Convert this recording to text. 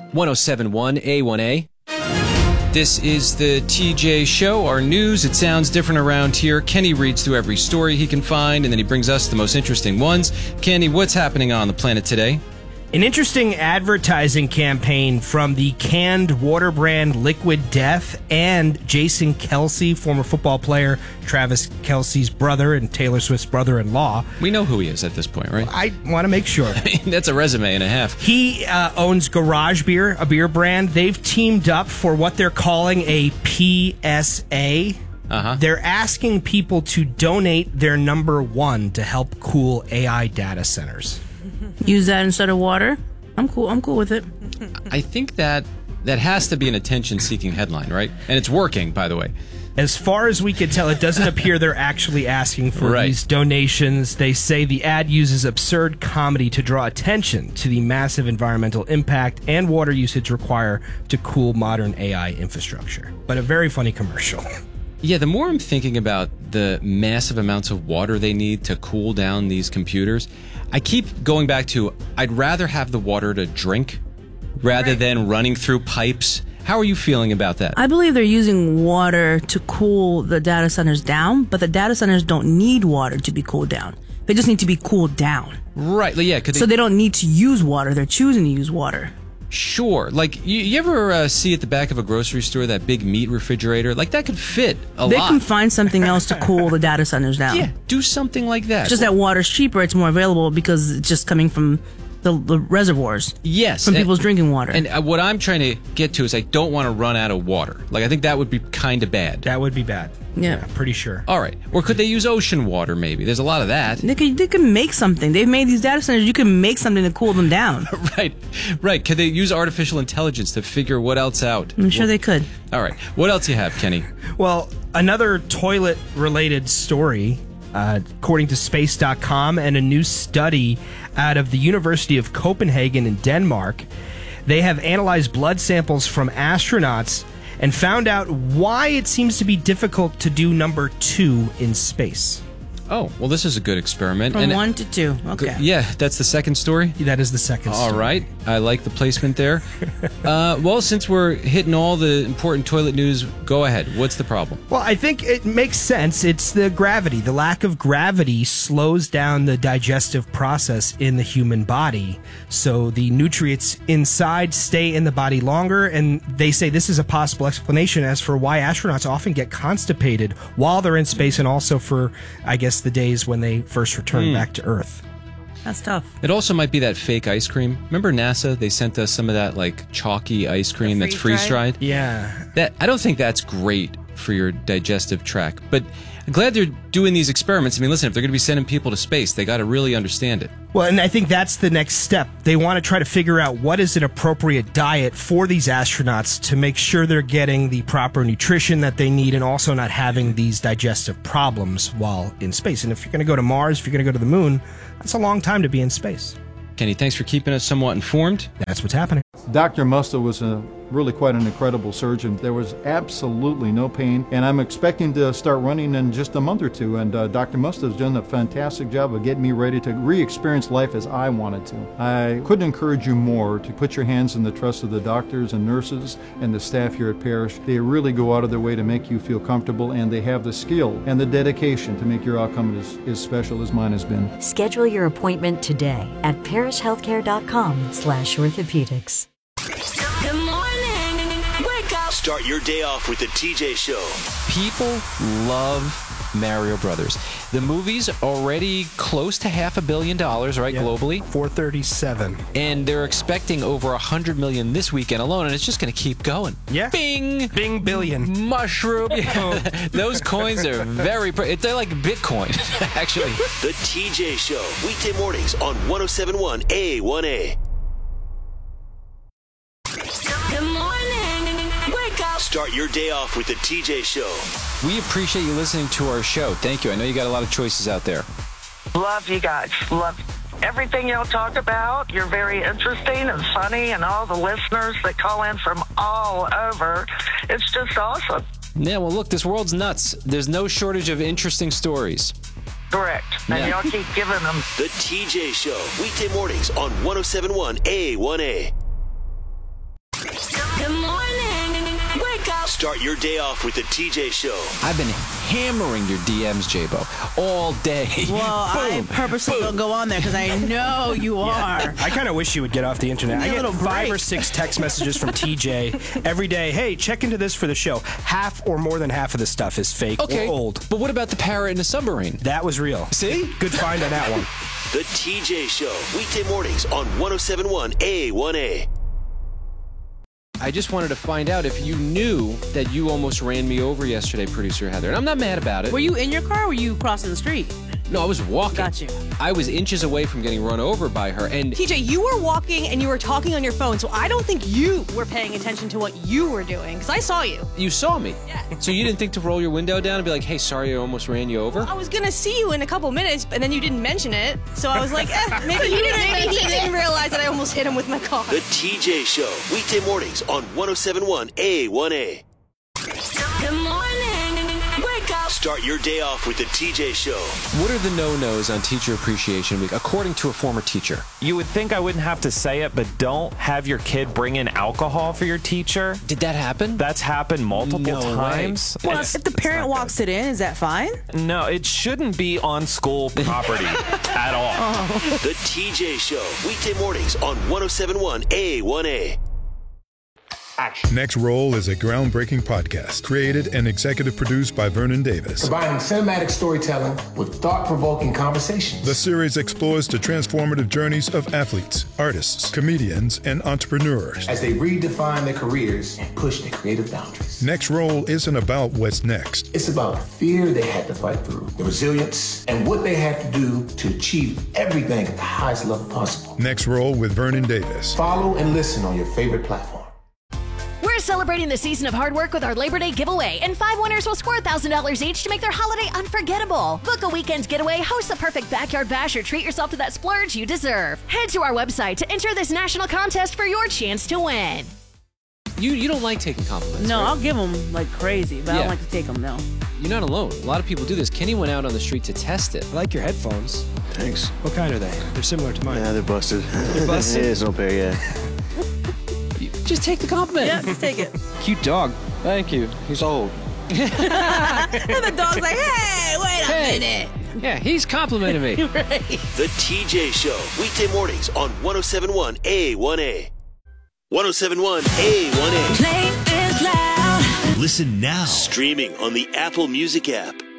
1071 A1A. This is the TJ Show, our news. It sounds different around here. Kenny reads through every story he can find, and then he brings us the most interesting ones. Kenny, what's happening on the planet today? An interesting advertising campaign from the canned water brand Liquid Death and Jason Kelce, former football player, Travis Kelce's brother and Taylor Swift's brother-in-law. We know who he is at this point, right? I want to make sure. That's a resume and a half. He owns Garage Beer, a beer brand. They've teamed up for what they're calling a PSA. They're asking people to donate their number one to help cool AI data centers. Use that instead of water? I'm cool with it. I think that has to be an attention-seeking headline, right? And it's working, by the way. As far as we can tell, it doesn't appear they're actually asking for these donations. They say the ad uses absurd comedy to draw attention to the massive environmental impact and water usage required to cool modern AI infrastructure. But a very funny commercial. Yeah, the more I'm thinking about the massive amounts of water they need to cool down these computers, I keep going back to I'd rather have the water to drink rather than running through pipes. How are you feeling about that? I believe they're using water to cool the data centers down, but the data centers don't need water to be cooled down. They just need to be cooled down. Right, yeah. So they don't need to use water. They're choosing to use water. Sure. Like, you ever see at the back of a grocery store that big meat refrigerator? Like, that could fit a lot. They can find something else to cool the data centers down. Yeah, do something like that. It's just that water's cheaper. It's more available because it's just coming from the reservoirs. Yes. From people's drinking water. And what I'm trying to get to is I don't want to run out of water. Like, I think that would be kind of bad. That would be bad. Yeah, pretty sure. All right. Or could they use ocean water, maybe? There's a lot of that. They can make something. They've made these data centers. You can make something to cool them down. Right. Could they use artificial intelligence to figure what else out? I'm sure they could. All right. What else you have, Kenny? Well, another toilet-related story, according to Space.com and a new study out of the University of Copenhagen in Denmark, they have analyzed blood samples from astronauts and found out why it seems to be difficult to do number 2 in space. Oh, well, this is a good experiment. From 1 to 2. Okay. Yeah, that's the second story? That is the second story. All right. I like the placement there. Well, since we're hitting all the important toilet news, go ahead. What's the problem? Well, I think it makes sense. It's the gravity. The lack of gravity slows down the digestive process in the human body. So the nutrients inside stay in the body longer, and they say this is a possible explanation as for why astronauts often get constipated while they're in space and also for, I guess, the days when they first return back to Earth. That's tough. It also might be that fake ice cream. Remember NASA? They sent us some of that like chalky ice cream that's freeze-dried? Yeah. I don't think that's great for your digestive tract. But I'm glad they're doing these experiments. I mean, listen, if they're going to be sending people to space, they got to really understand it. Well, and I think that's the next step. They want to try to figure out what is an appropriate diet for these astronauts to make sure they're getting the proper nutrition that they need and also not having these digestive problems while in space. And if you're going to go to Mars, if you're going to go to the moon, that's a long time to be in space. Kenny, thanks for keeping us somewhat informed. That's what's happening. Dr. Musta was really quite an incredible surgeon. There was absolutely no pain, and I'm expecting to start running in just a month or two, and Dr. Musta has done a fantastic job of getting me ready to re-experience life as I wanted to. I couldn't encourage you more to put your hands in the trust of the doctors and nurses and the staff here at Parrish. They really go out of their way to make you feel comfortable, and they have the skill and the dedication to make your outcome as special as mine has been. Schedule your appointment today at parrishhealthcare.com/orthopedics. Good morning. Wake up. Start your day off with the TJ Show. People love Mario Brothers. The movie's already close to $500 million, right, globally? 437. And they're expecting over $100 million this weekend alone, and it's just going to keep going. Yeah. Bing! Bing billion. Mushroom. Those coins are they're like Bitcoin, actually. The TJ Show, weekday mornings on 1071 A1A. Good morning. Wake up. Start your day off with the TJ Show. We appreciate you listening to our show. Thank you. I know you got a lot of choices out there. Love you guys. Love everything y'all talk about. You're very interesting and funny, and all the listeners that call in from all over. It's just awesome. Yeah, well, look, this world's nuts. There's no shortage of interesting stories. Correct. And y'all keep giving them. The TJ Show, weekday mornings on 1071 A1A. Wake up. Start your day off with the TJ Show. I've been hammering your DMs, J-Bo, all day. Well, I purposely don't go on there because I know you are. I kind of wish you would get off the internet. I Give me a get little 5 or break. 6 text messages from TJ every day. Hey, check into this for the show. Half or more than half of the stuff is fake Okay, or old. but what about the parrot in the submarine? That was real. See? Good find on that one. The TJ Show. Weekday mornings on 107.1 A1A. I just wanted to find out if you knew that you almost ran me over yesterday, producer Heather. And I'm not mad about it. Were you in your car or were you crossing the street? No, I was walking. Got you. I was inches away from getting run over by her. And TJ, you were walking and you were talking on your phone, so I don't think you were paying attention to what you were doing, because I saw you. you saw me. Yeah. So you didn't think to roll your window down and be like, hey, sorry, I almost ran you over? I was going to see you in a couple minutes, and then you didn't mention it, so I was like, maybe he didn't realize that I almost hit him with my car. The TJ Show. Weekday mornings on 107.1 A1A. Good morning. Wake up. Start your day off with the TJ Show. What are the no-nos on Teacher Appreciation Week, according to a former teacher? You would think I wouldn't have to say it, but don't have your kid bring in alcohol for your teacher. Did that happen? That's happened multiple No times. Well, It's- if the parent walks it in, is that fine? No, it shouldn't be on school property at all. The TJ Show. Weekday mornings on 107.1 A1A. Next Roll is a groundbreaking podcast created and executive produced by Vernon Davis. Combining cinematic storytelling with thought-provoking conversations. The series explores the transformative journeys of athletes, artists, comedians, and entrepreneurs. As they redefine their careers and push their creative boundaries. Next Roll isn't about what's next. It's about the fear they had to fight through, the resilience, and what they had to do to achieve everything at the highest level possible. Next Roll with Vernon Davis. Follow and listen on your favorite platform. We're celebrating the season of hard work with our Labor Day giveaway, and 5 winners will score $1,000 each to make their holiday unforgettable. Book a weekend getaway, host the perfect backyard bash, or treat yourself to that splurge you deserve. Head to our website to enter this national contest for your chance to win. You don't like taking compliments, No, right? I'll give them like crazy, but I Yeah. don't like to take them, no. You're not alone. A lot of people do this. Kenny went out on the street to test it. I like your headphones. Thanks. What kind are they? They're similar to mine. Yeah, they're busted. They're busted? There's no pair yet. Just take the compliment. Yeah, just take it. Cute dog. Thank you. He's old. And the dog's like, hey, wait a minute. Yeah, he's complimenting me. Right. The TJ Show. Weekday mornings on 107.1 A1A. 107.1 A1A. Play is loud. Listen now. Streaming on the Apple Music app.